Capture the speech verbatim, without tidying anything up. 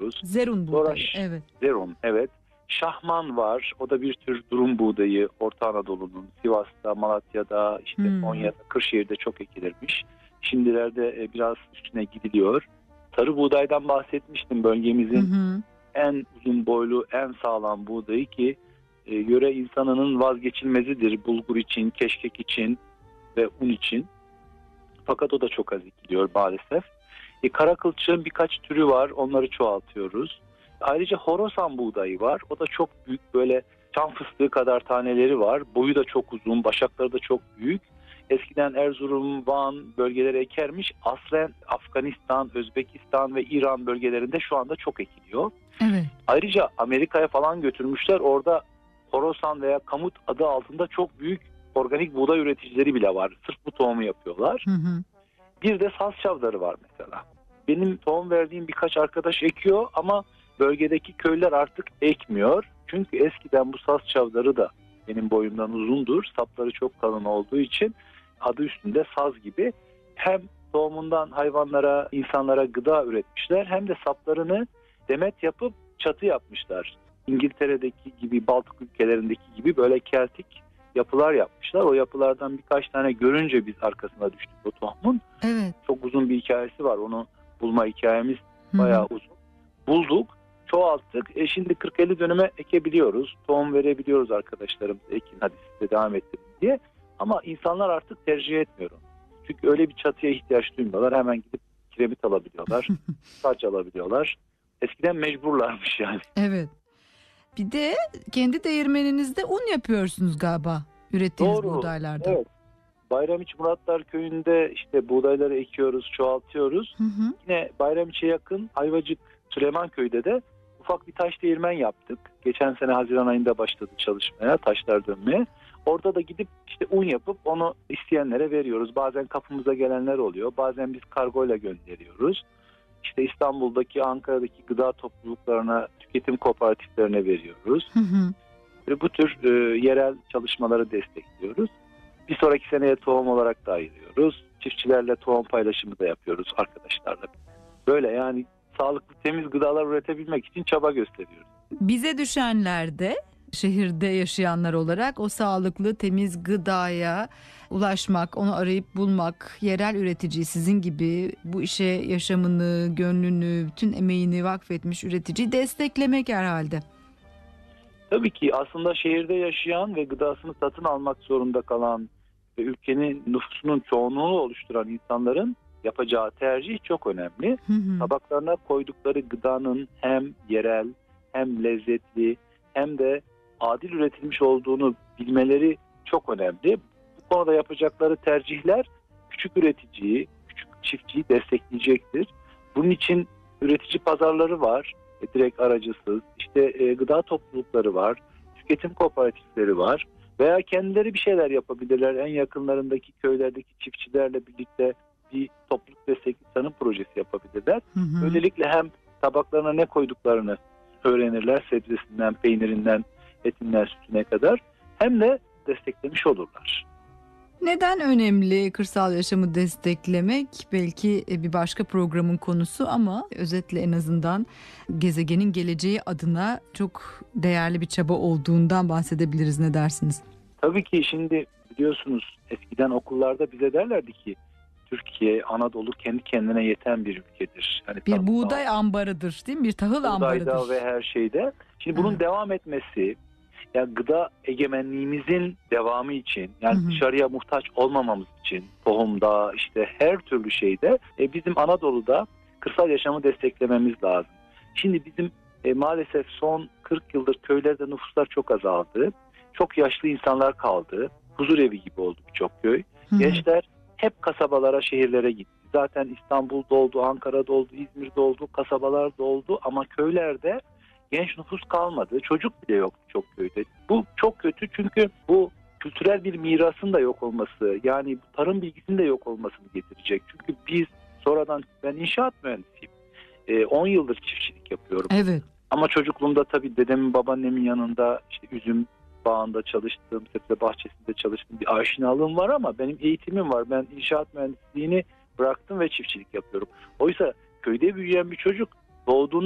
yapıyoruz. Zerun Sonra buğdayı, evet. Zerun, evet. Şahman var. O da bir tür durum buğdayı. Orta Anadolu'nun Sivas'ta, Malatya'da, işte Hmm. Konya'da, Kırşehir'de çok ekilirmiş. Şimdilerde biraz üstüne gidiliyor. Sarı buğdaydan bahsetmiştim. Bölgemizin Hı hı. en uzun boylu, en sağlam buğdayı ki e, yöre insanının vazgeçilmezidir. Bulgur için, keşkek için ve un için. Fakat o da çok az ekiliyor maalesef. E, kara kılçığın birkaç türü var. Onları çoğaltıyoruz. Ayrıca Horasan buğdayı var. O da çok büyük, böyle çam fıstığı kadar taneleri var. Boyu da çok uzun, başakları da çok büyük. Eskiden Erzurum, Van bölgeleri ekermiş. Aslen Afganistan, Özbekistan ve İran bölgelerinde şu anda çok ekiliyor. Evet. Ayrıca Amerika'ya falan götürmüşler. Orada Horasan veya Kamut adı altında çok büyük organik buğday üreticileri bile var. Sırf bu tohumu yapıyorlar. Hı hı. Bir de saz çavdarı var mesela. Benim tohum verdiğim birkaç arkadaş ekiyor ama bölgedeki köylüler artık ekmiyor. Çünkü eskiden bu saz çavdarı da benim boyumdan uzundur. Sapları çok kalın olduğu için adı üstünde saz gibi. Hem tohumundan hayvanlara, insanlara gıda üretmişler, hem de saplarını demet yapıp çatı yapmışlar. İngiltere'deki gibi, Baltık ülkelerindeki gibi böyle keltik yapılar yapmışlar. O yapılardan birkaç tane görünce biz arkasına düştük o tohumun. Evet. Çok uzun bir hikayesi var. Onu bulma hikayemiz Hı hı. bayağı uzun. Bulduk, çoğalttık. E şimdi kırk elli dönüme ekebiliyoruz. Tohum verebiliyoruz arkadaşlarım. Ekin hadi siz de devam ettirin diye. Ama insanlar artık tercih etmiyor. Çünkü öyle bir çatıya ihtiyaç duymuyorlar. Hemen gidip kiremit alabiliyorlar. Saç alabiliyorlar. Eskiden mecburlarmış yani. Evet. Bir de kendi değirmeninizde un yapıyorsunuz galiba ürettiğiniz Doğru. buğdaylardan. Evet. Bayramiçi Muratlar Köyü'nde işte buğdayları ekiyoruz, çoğaltıyoruz. Hı hı. Yine Bayramiçi'ye yakın Ayvacık Süleymanköy'de de ufak bir taş değirmen yaptık. Geçen sene Haziran ayında başladı çalışmaya, taşlar dönmeye. Orada da gidip işte un yapıp onu isteyenlere veriyoruz. Bazen kapımıza gelenler oluyor. Bazen biz kargoyla gönderiyoruz. İşte İstanbul'daki, Ankara'daki gıda topluluklarına, tüketim kooperatiflerine veriyoruz. Hı hı. Ve bu tür e, yerel çalışmaları destekliyoruz. Bir sonraki seneye tohum olarak da ayırıyoruz. Çiftçilerle tohum paylaşımı da yapıyoruz arkadaşlarla. Böyle yani sağlıklı, temiz gıdalar üretebilmek için çaba gösteriyoruz. Bize düşenler de şehirde yaşayanlar olarak o sağlıklı, temiz gıdaya ulaşmak, onu arayıp bulmak, yerel üreticiyi, sizin gibi bu işe yaşamını, gönlünü, bütün emeğini vakfetmiş üreticiyi desteklemek herhalde. Tabii ki aslında şehirde yaşayan ve gıdasını satın almak zorunda kalan ve ülkenin nüfusunun çoğunluğunu oluşturan insanların yapacağı tercih çok önemli. Hı hı. Tabaklarına koydukları gıdanın hem yerel, hem lezzetli, hem de adil üretilmiş olduğunu bilmeleri çok önemli. Bu konuda yapacakları tercihler küçük üreticiyi, küçük çiftçiyi destekleyecektir. Bunun için üretici pazarları var, e, direkt aracısız. İşte e, gıda toplulukları var, tüketim kooperatifleri var. Veya kendileri bir şeyler yapabilirler. En yakınlarındaki köylerdeki çiftçilerle birlikte bir topluluk destekli tarım projesi yapabilirler. Hı hı. Böylelikle hem tabaklarına ne koyduklarını öğrenirler, sebzesinden, peynirinden, etinden, sütüne kadar, hem de desteklemiş olurlar. Neden önemli kırsal yaşamı desteklemek? Belki bir başka programın konusu ama özetle en azından gezegenin geleceği adına çok değerli bir çaba olduğundan bahsedebiliriz. Ne dersiniz? Tabii ki şimdi biliyorsunuz eskiden okullarda bize derlerdi ki Türkiye, Anadolu kendi kendine yeten bir ülkedir. Yani Bir buğday ambarıdır, değil mi? Bir tahıl ambarıdır. Buğdayda ve her şeyde. Şimdi bunun Evet. devam etmesi, yani gıda egemenliğimizin devamı için, yani Hı hı. dışarıya muhtaç olmamamız için, tohumda, işte her türlü şeyde e, bizim Anadolu'da kırsal yaşamı desteklememiz lazım. Şimdi bizim e, maalesef son kırk yıldır köylerde nüfuslar çok azaldı. Çok yaşlı insanlar kaldı. Huzurevi gibi oldu birçok köy. Hı hı. Gençler hep kasabalara, şehirlere gitti. Zaten İstanbul doldu, Ankara doldu, İzmir doldu, kasabalar doldu ama köylerde genç nüfus kalmadı. Çocuk bile yok çok köyde. Bu çok kötü çünkü bu kültürel bir mirasın da yok olması, yani bu tarım bilgisinin de yok olmasını getirecek. Çünkü biz sonradan, ben inşaat mühendisiyim. Ee, on yıldır çiftçilik yapıyorum. Evet. Ama çocukluğumda tabii dedemin, babaannemin yanında işte üzüm bağında çalıştığım, sebze bahçesinde çalıştığım bir aşinalığım var ama benim eğitimim var. Ben inşaat mühendisliğini bıraktım ve çiftçilik yapıyorum. Oysa köyde büyüyen bir çocuk doğduğunda